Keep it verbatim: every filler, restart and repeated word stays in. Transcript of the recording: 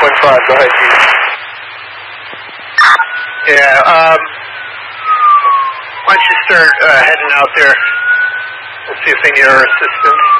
one five, go ahead, Chief. Yeah, um, why don't you start uh, heading out there? We'll see if they need our assistance.